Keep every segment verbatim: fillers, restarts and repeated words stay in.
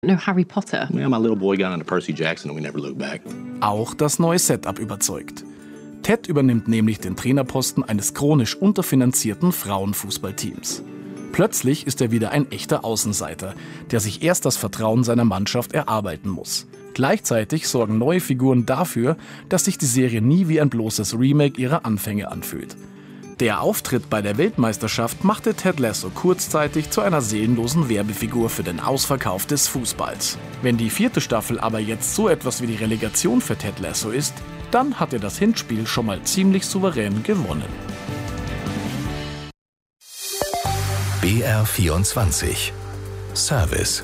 No Harry Potter. Yeah, my little boy got into Percy Jackson and we never looked back. Auch das neue Setup überzeugt. Ted übernimmt nämlich den Trainerposten eines chronisch unterfinanzierten Frauenfußballteams. Plötzlich ist er wieder ein echter Außenseiter, der sich erst das Vertrauen seiner Mannschaft erarbeiten muss. Gleichzeitig sorgen neue Figuren dafür, dass sich die Serie nie wie ein bloßes Remake ihrer Anfänge anfühlt. Der Auftritt bei der Weltmeisterschaft machte Ted Lasso kurzzeitig zu einer seelenlosen Werbefigur für den Ausverkauf des Fußballs. Wenn die vierte Staffel aber jetzt so etwas wie die Relegation für Ted Lasso ist, dann hat er das Hinspiel schon mal ziemlich souverän gewonnen. B R vierundzwanzig Service.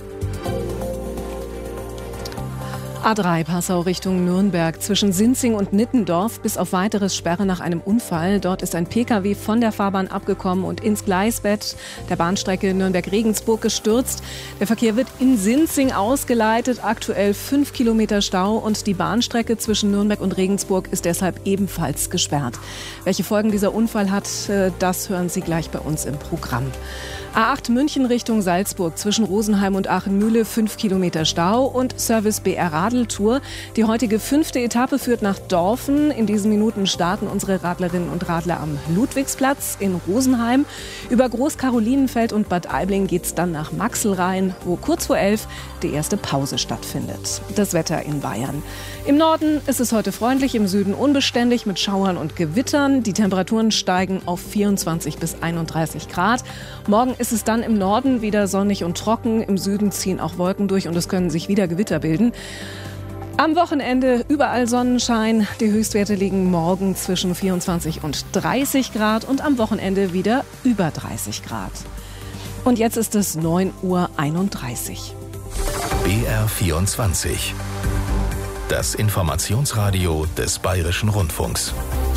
A drei Passau Richtung Nürnberg, zwischen Sinzing und Nittendorf bis auf weiteres Sperre nach einem Unfall. Dort ist ein Pkw von der Fahrbahn abgekommen und ins Gleisbett der Bahnstrecke Nürnberg-Regensburg gestürzt. Der Verkehr wird in Sinzing ausgeleitet, aktuell fünf Kilometer Stau und die Bahnstrecke zwischen Nürnberg und Regensburg ist deshalb ebenfalls gesperrt. Welche Folgen dieser Unfall hat, das hören Sie gleich bei uns im Programm. A acht München Richtung Salzburg, zwischen Rosenheim und Aachenmühle fünf Kilometer Stau und Service B R Radeltour. Die heutige fünfte Etappe führt nach Dorfen. In diesen Minuten starten unsere Radlerinnen und Radler am Ludwigsplatz in Rosenheim. Über Großkarolinenfeld und Bad Aibling geht's dann nach Maxelrhein, wo kurz vor elf die erste Pause stattfindet. Das Wetter in Bayern. Im Norden ist es heute freundlich, im Süden unbeständig mit Schauern und Gewittern. Die Temperaturen steigen auf vierundzwanzig bis einunddreißig Grad. Morgen ist es dann im Norden wieder sonnig und trocken. Im Süden ziehen auch Wolken durch und es können sich wieder Gewitter bilden. Am Wochenende überall Sonnenschein. Die Höchstwerte liegen morgen zwischen vierundzwanzig und dreißig Grad und am Wochenende wieder über dreißig Grad. Und jetzt ist es neun Uhr einunddreißig. B R vierundzwanzig. Das Informationsradio des Bayerischen Rundfunks.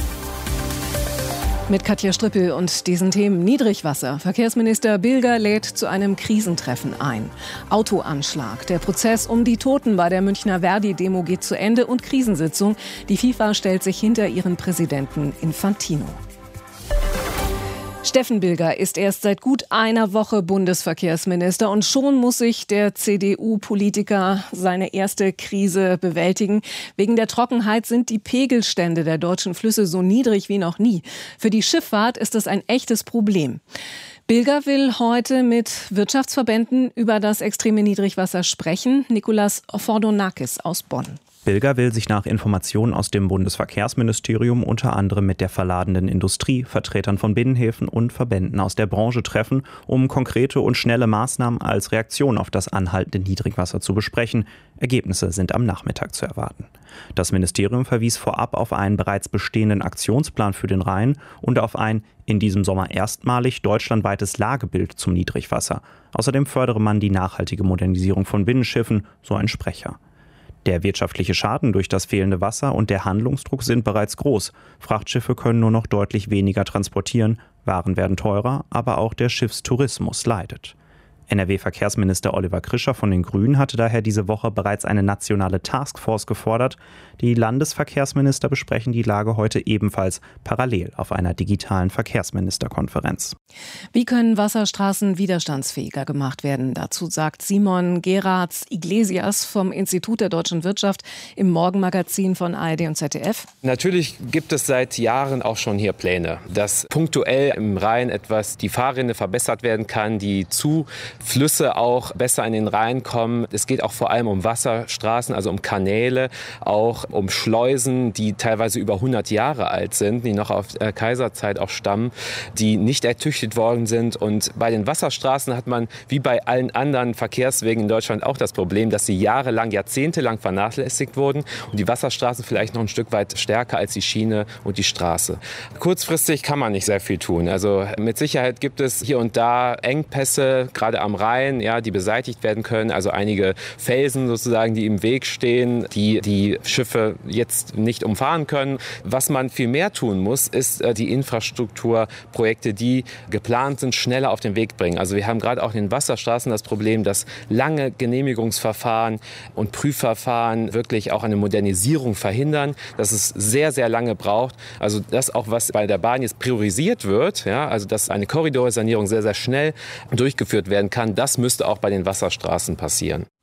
Mit Katja Strippel und diesen Themen: Niedrigwasser. Verkehrsminister Bilger lädt zu einem Krisentreffen ein. Autoanschlag. Der Prozess um die Toten bei der Münchner Verdi-Demo geht zu Ende und Krisensitzung. Die FIFA stellt sich hinter ihren Präsidenten Infantino. Steffen Bilger ist erst seit gut einer Woche Bundesverkehrsminister und schon muss sich der C D U-Politiker seine erste Krise bewältigen. Wegen der Trockenheit sind die Pegelstände der deutschen Flüsse so niedrig wie noch nie. Für die Schifffahrt ist das ein echtes Problem. Bilger will heute mit Wirtschaftsverbänden über das extreme Niedrigwasser sprechen. Nikolas Fordonakis aus Bonn. Bilger will sich nach Informationen aus dem Bundesverkehrsministerium unter anderem mit der verladenen Industrie, Vertretern von Binnenhäfen und Verbänden aus der Branche treffen, um konkrete und schnelle Maßnahmen als Reaktion auf das anhaltende Niedrigwasser zu besprechen. Ergebnisse sind am Nachmittag zu erwarten. Das Ministerium verwies vorab auf einen bereits bestehenden Aktionsplan für den Rhein und auf ein in diesem Sommer erstmalig deutschlandweites Lagebild zum Niedrigwasser. Außerdem fördere man die nachhaltige Modernisierung von Binnenschiffen, so ein Sprecher. Der wirtschaftliche Schaden durch das fehlende Wasser und der Handlungsdruck sind bereits groß. Frachtschiffe können nur noch deutlich weniger transportieren, Waren werden teurer, aber auch der Schiffstourismus leidet. N R W-Verkehrsminister Oliver Krischer von den Grünen hatte daher diese Woche bereits eine nationale Taskforce gefordert. Die Landesverkehrsminister besprechen die Lage heute ebenfalls parallel auf einer digitalen Verkehrsministerkonferenz. Wie können Wasserstraßen widerstandsfähiger gemacht werden? Dazu sagt Simon Geratz Iglesias vom Institut der deutschen Wirtschaft im Morgenmagazin von A R D und Z D F. Natürlich gibt es seit Jahren auch schon hier Pläne, dass punktuell im Rhein etwas die Fahrrinne verbessert werden kann, die zu Flüsse auch besser in den Rhein kommen. Es geht auch vor allem um Wasserstraßen, also um Kanäle, auch um Schleusen, die teilweise über hundert Jahre alt sind, die noch auf der Kaiserzeit auch stammen, die nicht ertüchtigt worden sind. Und bei den Wasserstraßen hat man, wie bei allen anderen Verkehrswegen in Deutschland, auch das Problem, dass sie jahrelang, jahrzehntelang vernachlässigt wurden und die Wasserstraßen vielleicht noch ein Stück weit stärker als die Schiene und die Straße. Kurzfristig kann man nicht sehr viel tun. Also mit Sicherheit gibt es hier und da Engpässe, gerade am Rhein, ja, die beseitigt werden können. Also einige Felsen sozusagen, die im Weg stehen, die die Schiffe jetzt nicht umfahren können. Was man viel mehr tun muss, ist äh, die Infrastrukturprojekte, die geplant sind, schneller auf den Weg bringen. Also wir haben gerade auch in den Wasserstraßen das Problem, dass lange Genehmigungsverfahren und Prüfverfahren wirklich auch eine Modernisierung verhindern, dass es sehr, sehr lange braucht. Also das auch, was bei der Bahn jetzt priorisiert wird, ja, also dass eine Korridorsanierung sehr, sehr schnell durchgeführt werden kann, das müsste auch bei den Wasserstraßen passieren.